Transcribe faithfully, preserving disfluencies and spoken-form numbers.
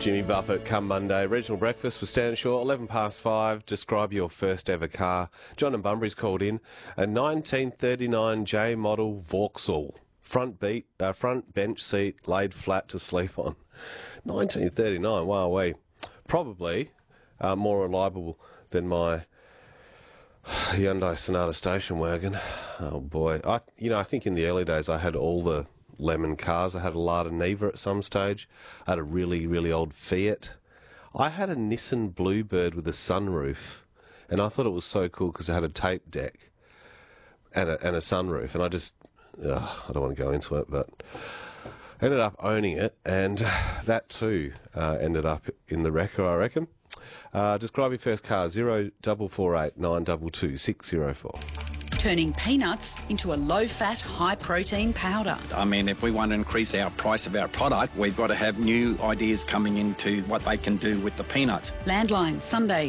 Jimmy Buffett, come Monday. Regional breakfast with Stan Shaw, eleven past five. Describe your first ever car. John and Bunbury's called in. A nineteen thirty-nine J model Vauxhall. Front beat, uh, front bench seat, laid flat to sleep on. nineteen thirty-nine, wow, we. Probably uh, more reliable than my Hyundai Sonata station wagon. Oh boy. I, you know, I think in the early days I had all the lemon cars. I had a Lada Niva at some stage. I had a really, really old Fiat. I had a Nissan Bluebird with a sunroof, and I thought it was so cool because it had a tape deck and a, and a sunroof, and I just, ugh, I don't want to go into it, but ended up owning it, and that too uh, ended up in the wrecker, I reckon. Uh, describe your first car, zero double four eight nine two two six zero four. Turning peanuts into a low-fat, high-protein powder. I mean, if we want to increase our price of our product, we've got to have new ideas coming into what they can do with the peanuts. Landline, Sunday,